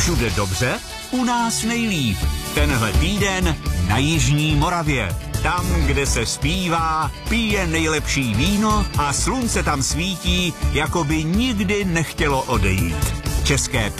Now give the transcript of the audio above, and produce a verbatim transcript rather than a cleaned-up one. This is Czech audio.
Všude dobře, u nás nejlíp. Tenhle týden na Jižní Moravě. Tam, kde se zpívá, pije nejlepší víno a slunce tam svítí, jako by nikdy nechtělo odejít. České